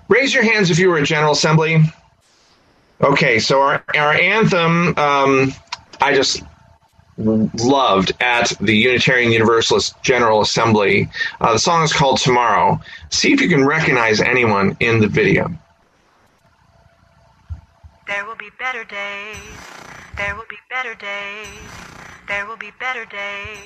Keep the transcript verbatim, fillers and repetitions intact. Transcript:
Raise your hands if you were at General Assembly. Okay, so our, our anthem, um, I just loved at the Unitarian Universalist General Assembly. Uh, the song is called Tomorrow. See if you can recognize anyone in the video. There will be better days. There will be better days. There will be better days.